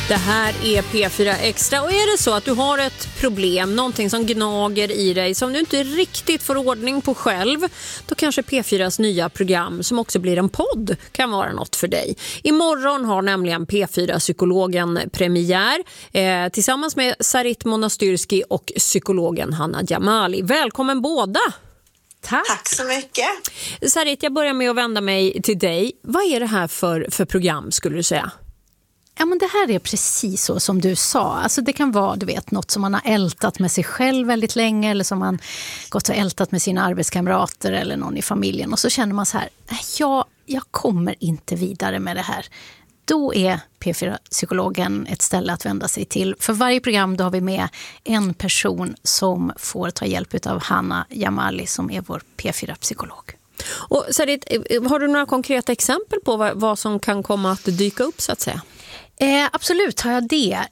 Det här är P4 Extra, och är det så att du har ett problem, någonting som gnager i dig som du inte riktigt får ordning på själv, då kanske P4s nya program, som också blir en podd, kan vara något för dig. Imorgon har nämligen P4-psykologen premiär tillsammans med Sarit Monastyrski och psykologen Hanna Jamali. Välkommen båda! Tack så mycket. Sarit, jag börjar med att vända mig till dig. Vad är det här för program, skulle du säga? Ja, men det här är precis så som du sa. Alltså det kan vara, du vet, något som man har ältat med sig själv väldigt länge, eller som man gått och ältat med sina arbetskamrater eller någon i familjen. Och så känner man så här, jag kommer inte vidare med det här. Då är P4-psykologen ett ställe att vända sig till. För varje program då har vi med en person som får ta hjälp av Hanna Jamali, som är vår P4-psykolog. Och Sarit, har du några konkreta exempel på vad som kan komma att dyka upp, så att säga? Absolut har jag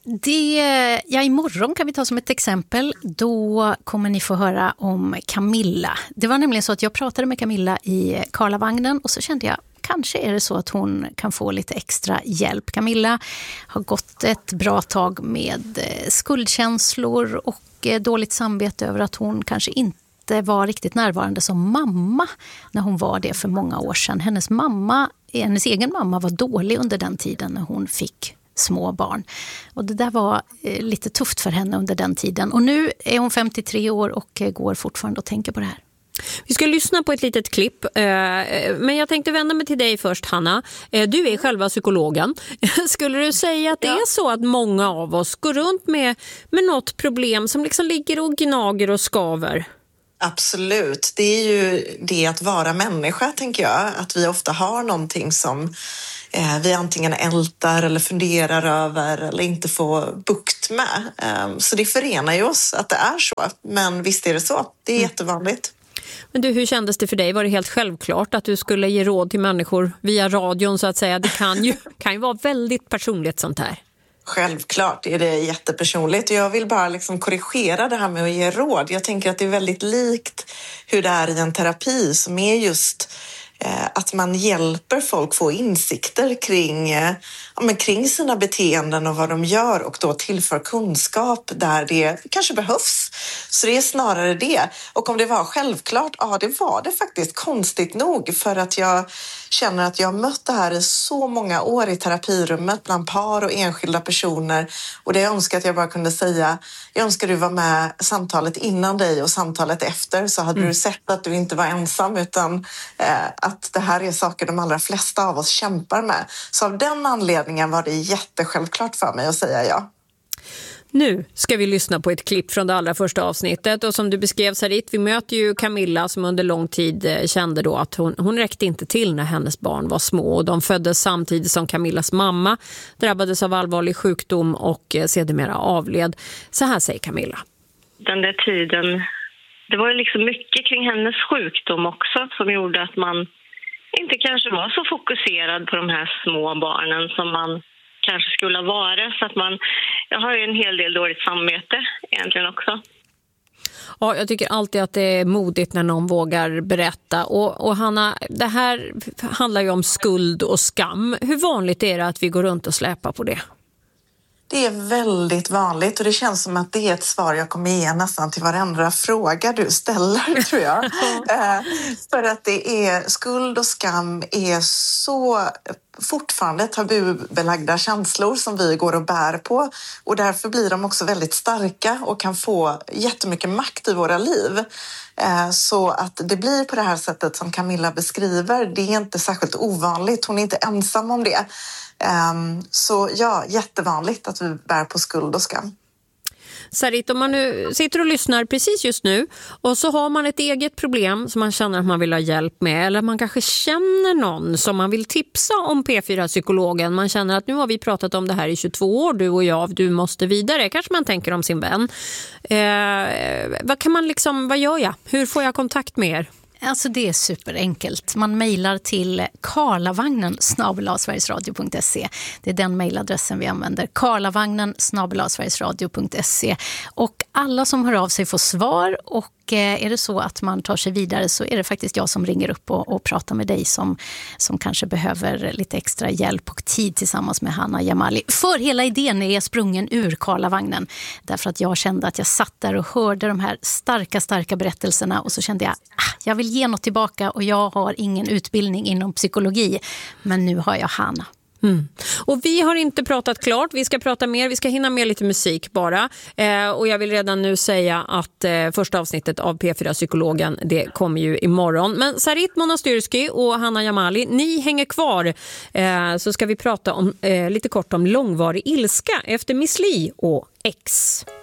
det. Imorgon kan vi ta som ett exempel. Då kommer ni få höra om Camilla. Det var nämligen så att jag pratade med Camilla i Karlavagnen, och så kände jag, kanske är det så att hon kan få lite extra hjälp. Camilla har gått ett bra tag med skuldkänslor och dåligt samvete över att hon kanske inte var riktigt närvarande som mamma när hon var det för många år sedan. Hennes egen mamma var dålig under den tiden när hon fick små barn. Och det där var lite tufft för henne under den tiden. Och nu är hon 53 år och går fortfarande och tänker på det här. Vi ska lyssna på ett litet klipp, men jag tänkte vända mig till dig först, Hanna. Du är själva psykologen. Skulle du säga att det är så att många av oss går runt med något problem som liksom ligger och gnager och skaver? Absolut. Det är ju det att vara människa, tänker jag. Att vi ofta har någonting som vi antingen ältar eller funderar över eller inte får bukt med. Så det förenar ju oss att det är så. Men visst är det så. Det är jättevanligt. Men du, hur kändes det för dig? Var det helt självklart att du skulle ge råd till människor via radion, så att säga? Det kan ju vara väldigt personligt sånt här. Självklart är det jättepersonligt, och jag vill bara liksom korrigera det här med att ge råd. Jag tänker att det är väldigt likt hur det är i en terapi, som är just att man hjälper folk få insikter kring sina beteenden och vad de gör, och då tillför kunskap där det kanske behövs. Så det är snarare det. Och om det var självklart, det var det faktiskt, konstigt nog, för att jag känner att jag har mött det här i så många år i terapirummet bland par och enskilda personer, och det jag önskar att jag bara kunde säga, jag önskar du var med samtalet innan dig och samtalet efter, så hade du sett att du inte var ensam, utan att det här är saker de allra flesta av oss kämpar med. Så av den anledningen var det jättesjälvklart för mig att säga ja. Nu ska vi lyssna på ett klipp från det allra första avsnittet, och som du beskrev, Sarit, vi möter ju Camilla som under lång tid kände då att hon räckte inte till när hennes barn var små, och de föddes samtidigt som Camillas mamma drabbades av allvarlig sjukdom och sedermera avled. Så här säger Camilla. Den där tiden, det var ju liksom mycket kring hennes sjukdom också som gjorde att man inte kanske var så fokuserad på de här små barnen som man kanske skulle vara, så att jag har ju en hel del dåligt samvete egentligen också. Ja, jag tycker alltid att det är modigt när någon vågar berätta. Och Hanna, det här handlar ju om skuld och skam. Hur vanligt är det att vi går runt och släpar på det? Det är väldigt vanligt, och det känns som att det är ett svar jag kommer ge nästan till varenda fråga du ställer, tror jag. För att det är, skuld och skam är så fortfarande tabubelagda känslor som vi går och bär på, och därför blir de också väldigt starka och kan få jättemycket makt i våra liv. Så att det blir på det här sättet som Camilla beskriver, det är inte särskilt ovanligt. Hon är inte ensam om det. Så ja, jättevanligt att vi bär på skuld och skam. Sarit, om man nu sitter och lyssnar precis just nu, och så har man ett eget problem som man känner att man vill ha hjälp med, eller man kanske känner någon som man vill tipsa om P4-psykologen, man känner att nu har vi pratat om det här i 22 år, du och jag, du måste vidare, kanske man tänker om sin vän. Vad gör jag? Hur får jag kontakt med er? Alltså det är superenkelt. Man mejlar till karlavagnen@sverigesradio.se. Det är den mejladressen vi använder. karlavagnen@sverigesradio.se. Och alla som hör av sig får svar, och är det så att man tar sig vidare så är det faktiskt jag som ringer upp och pratar med dig som kanske behöver lite extra hjälp och tid tillsammans med Hanna Jamali. För hela idén är sprungen ur Karlavagnen, därför att jag kände att jag satt där och hörde de här starka berättelserna, och så kände jag vill ge något tillbaka, och jag har ingen utbildning inom psykologi, men nu har jag Hanna. Och vi har inte pratat klart, vi ska prata mer, vi ska hinna med lite musik bara, och jag vill redan nu säga att första avsnittet av P4-psykologen, det kommer ju imorgon. Men Sarit Monastyrsky och Hanna Jamali, ni hänger kvar, så ska vi prata om lite kort om långvarig ilska efter Miss Li och X.